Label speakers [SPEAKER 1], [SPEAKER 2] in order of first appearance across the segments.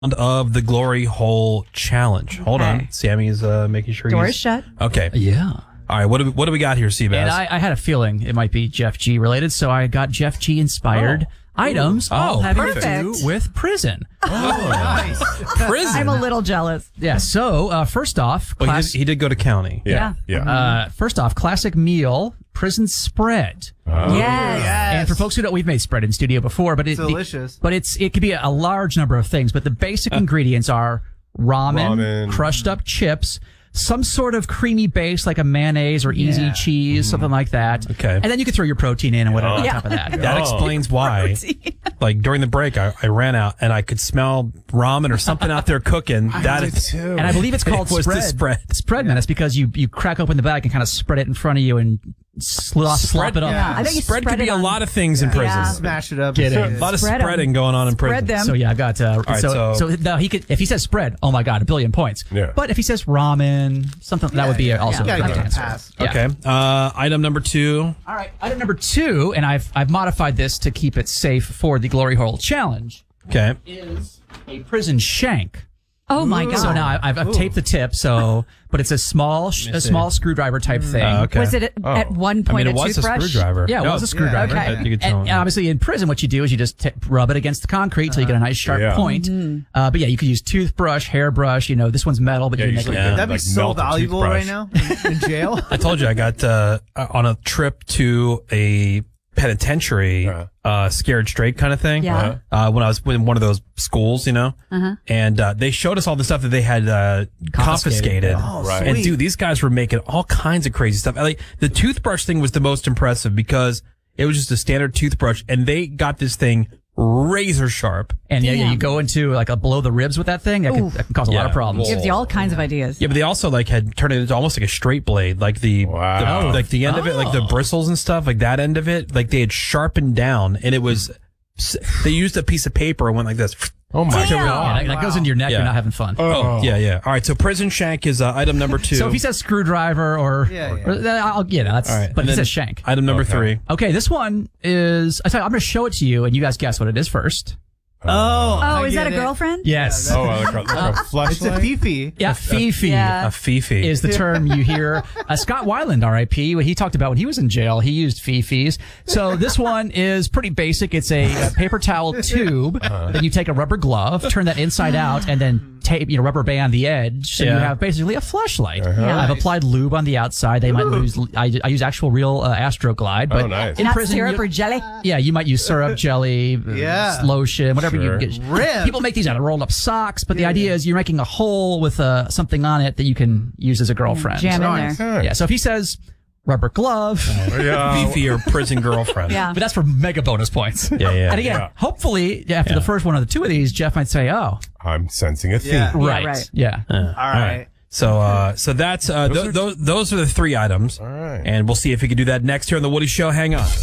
[SPEAKER 1] of the Glory Hole Challenge. Hold on. Sammy is making sure
[SPEAKER 2] Door is shut.
[SPEAKER 1] Okay.
[SPEAKER 3] Yeah.
[SPEAKER 1] All right. What do we got here, Seabass?
[SPEAKER 3] And I had a feeling it might be Jeff G related, so I got Jeff G inspired items all having to do with prison.
[SPEAKER 1] Oh, nice. Prison.
[SPEAKER 2] I'm a little jealous.
[SPEAKER 3] Yeah. So first off,
[SPEAKER 1] well, he did go to county.
[SPEAKER 4] Yeah.
[SPEAKER 3] First off, classic meal, prison spread.
[SPEAKER 2] Yes.
[SPEAKER 3] And for folks who don't, we've made spread in studio before, but
[SPEAKER 5] delicious.
[SPEAKER 3] It could be a large number of things, but the basic ingredients are ramen, crushed up chips, some sort of creamy base like a mayonnaise or easy cheese, something like that.
[SPEAKER 1] Okay.
[SPEAKER 3] And then you can throw your protein in and whatever on top of that.
[SPEAKER 1] That explains why. Like during the break, I ran out and I could smell ramen or something out there cooking.
[SPEAKER 3] And I believe it's called spread. Spread, man. It's because you crack open the bag and kind of spread it in front of you and slop it up.
[SPEAKER 2] Yeah. I think you
[SPEAKER 1] spread could be a
[SPEAKER 2] on.
[SPEAKER 1] lot of things in prison.
[SPEAKER 2] Yeah.
[SPEAKER 5] Smash it up.
[SPEAKER 3] Get it.
[SPEAKER 1] A lot of
[SPEAKER 2] Spread 'em.
[SPEAKER 1] spreading going on in prison.
[SPEAKER 2] Spread them.
[SPEAKER 3] So yeah, I got
[SPEAKER 1] right,
[SPEAKER 3] so now he could, if he says spread, oh my god, 1 billion points.
[SPEAKER 4] Yeah.
[SPEAKER 3] But if he says ramen, something that would be also
[SPEAKER 5] Gotta
[SPEAKER 3] a
[SPEAKER 5] get
[SPEAKER 3] good
[SPEAKER 5] a
[SPEAKER 3] answer.
[SPEAKER 5] pass.
[SPEAKER 3] Yeah.
[SPEAKER 1] Okay. Item number 2.
[SPEAKER 3] All right, item number 2, and I've modified this to keep it safe for the Glory Hole Challenge.
[SPEAKER 1] Okay.
[SPEAKER 3] Is a prison shank.
[SPEAKER 2] Oh my God.
[SPEAKER 3] So now I've taped the tip, but it's a small screwdriver type thing.
[SPEAKER 1] Okay.
[SPEAKER 2] Was it at one point
[SPEAKER 1] it was
[SPEAKER 2] toothbrush?
[SPEAKER 1] a screwdriver.
[SPEAKER 3] Yeah, it was a screwdriver.
[SPEAKER 2] Okay.
[SPEAKER 1] You could tell
[SPEAKER 3] And
[SPEAKER 1] him.
[SPEAKER 3] obviously in prison, what you do is you just rub it against the concrete till you get a nice sharp point. But yeah, you could use toothbrush, hairbrush. You know, this one's metal, but you can make it.
[SPEAKER 1] Yeah.
[SPEAKER 5] That'd be
[SPEAKER 4] Like
[SPEAKER 5] so
[SPEAKER 4] melt a
[SPEAKER 5] valuable
[SPEAKER 4] toothbrush.
[SPEAKER 5] right now in jail.
[SPEAKER 1] I told you I got on a trip to a penitentiary, scared straight kind of thing.
[SPEAKER 2] Yeah.
[SPEAKER 1] When I was in one of those schools, you know, and they showed us all the stuff that they had confiscated.
[SPEAKER 5] Oh,
[SPEAKER 4] Right.
[SPEAKER 1] And
[SPEAKER 5] sweet.
[SPEAKER 1] dude, these guys were making all kinds of crazy stuff. Like the toothbrush thing was the most impressive because it was just a standard toothbrush, and they got this thing razor sharp.
[SPEAKER 3] And yeah, you go into like a below the ribs with that thing. That can cause a lot of problems.
[SPEAKER 2] Gives you all kinds of ideas.
[SPEAKER 1] Yeah, but they also like had turned it into almost like a straight blade, like the like the end of it, like the bristles and stuff, like that end of it, like they had sharpened down, and it was they used a piece of paper and went like this.
[SPEAKER 4] Oh my
[SPEAKER 3] Yeah,
[SPEAKER 4] god.
[SPEAKER 3] that goes into your neck.
[SPEAKER 1] Yeah.
[SPEAKER 3] You're not having fun.
[SPEAKER 1] Oh, yeah. All right, so prison shank is item number 2.
[SPEAKER 3] So if he says screwdriver or I'll get it. That's
[SPEAKER 1] all right,
[SPEAKER 3] but
[SPEAKER 1] and
[SPEAKER 3] he
[SPEAKER 1] then
[SPEAKER 3] says shank.
[SPEAKER 1] Item number 3.
[SPEAKER 3] Okay, this one is. I'm going to show it to you, and you guys guess what it is first.
[SPEAKER 2] Oh, is that a girlfriend?
[SPEAKER 3] Yes.
[SPEAKER 4] Like a
[SPEAKER 5] It's a
[SPEAKER 4] flashlight.
[SPEAKER 5] Fifi.
[SPEAKER 3] Yeah, Fifi.
[SPEAKER 2] Yeah.
[SPEAKER 1] A Fifi
[SPEAKER 3] Is the term you hear. Scott Weiland, R.I.P., what he talked about when he was in jail, he used Fifis. So this one is pretty basic. It's a paper towel tube. Then you take a rubber glove, turn that inside out, and then tape, rubber band the edge. So you have basically a fleshlight. I've applied lube on the outside. They might use, I use actual real Astroglide. But
[SPEAKER 4] nice.
[SPEAKER 3] in
[SPEAKER 2] Not
[SPEAKER 3] prison,
[SPEAKER 2] syrup or jelly?
[SPEAKER 3] yeah, you might use syrup, jelly, lotion, whatever you get.
[SPEAKER 5] Rib.
[SPEAKER 3] People make these out of rolled up socks, but the idea is you're making a hole with something on it that you can use as a girlfriend.
[SPEAKER 2] Jam in there.
[SPEAKER 3] Yeah, so if he says rubber glove,
[SPEAKER 1] Fifi or prison girlfriend.
[SPEAKER 2] Yeah.
[SPEAKER 3] but that's for mega bonus points.
[SPEAKER 1] Yeah.
[SPEAKER 3] And again, hopefully after the first one or the two of these, Jeff might say, "Oh,
[SPEAKER 4] I'm sensing a theme.
[SPEAKER 5] Yeah.
[SPEAKER 3] right,
[SPEAKER 2] right.
[SPEAKER 3] yeah."
[SPEAKER 5] All right.
[SPEAKER 1] So that's those are the 3 items.
[SPEAKER 4] All right.
[SPEAKER 1] And we'll see if we can do that next here on the Woody Show. Hang on.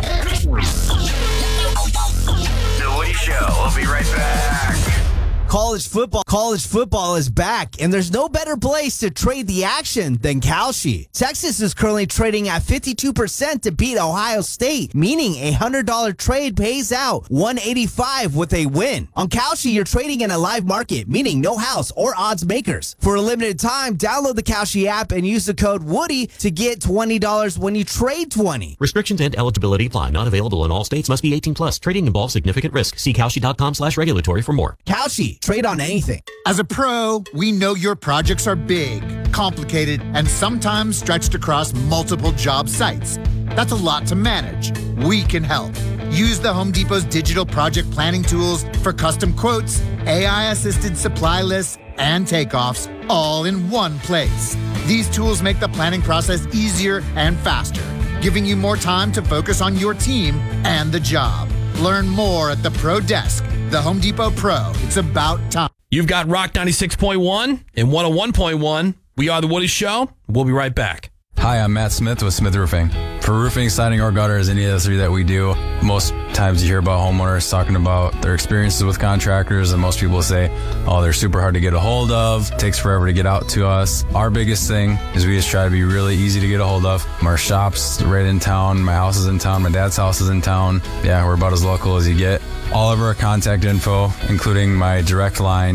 [SPEAKER 6] The Woody Show. We'll be right back.
[SPEAKER 7] College football is back, and there's no better place to trade the action than Kalshi. Texas is currently trading at 52% to beat Ohio State, meaning a $100 trade pays out $185 with a win. On Kalshi, you're trading in a live market, meaning no house or odds makers. For a limited time, download the Kalshi app and use the code WOODY to get $20 when you trade 20.
[SPEAKER 8] Restrictions and eligibility apply. Not available in all states. Must be 18 plus. Trading involves significant risk. See Kalshi.com/regulatory for more.
[SPEAKER 7] Kalshi, trade on anything.
[SPEAKER 9] As a pro, we know your projects are big, complicated, and sometimes stretched across multiple job sites. That's a lot to manage. We can help. Use the Home Depot's digital project planning tools for custom quotes, AI-assisted supply lists, and takeoffs all in one place. These tools make the planning process easier and faster, giving you more time to focus on your team and the job. Learn more at the Pro Desk. The Home Depot Pro. It's about time.
[SPEAKER 1] You've got Rock 96.1 and 101.1. We are the Woody Show. We'll be right back.
[SPEAKER 10] Hi, I'm Matt Smith with Smith Roofing. For roofing, siding, or gutters, any of the three that we do, most times you hear about homeowners talking about their experiences with contractors, and most people say, oh, they're super hard to get a hold of, takes forever to get out to us. Our biggest thing is we just try to be really easy to get a hold of. Our shop's right in town, my house is in town, my dad's house is in town. Yeah, we're about as local as you get. All of our contact info, including my direct line,